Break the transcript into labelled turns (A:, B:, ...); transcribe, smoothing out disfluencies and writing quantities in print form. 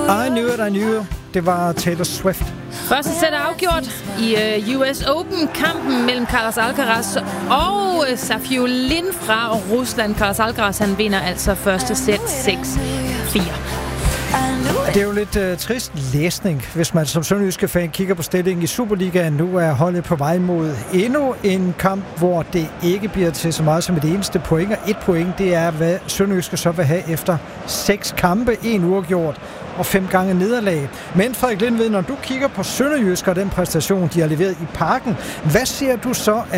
A: I knew it. Det var Taylor Swift.
B: Første sæt er afgjort i US Open-kampen mellem Carlos Alcaraz og Safiullin fra Rusland. Carlos Alcaraz, han vinder altså første sæt 6-4.
A: Det er jo lidt trist læsning, hvis man som sønderjyske fan kigger på stillingen i Superligaen. Nu er holdet på vej mod endnu en kamp, hvor det ikke bliver til så meget som et eneste point. Og 1 point, det er, hvad sønderjyske så vil have efter 6 kampe, 1 uafgjort og 5 gange nederlag. Men Frederik Lindved, når du kigger på sønderjyske og den præstation, de har leveret i Parken, hvad ser du så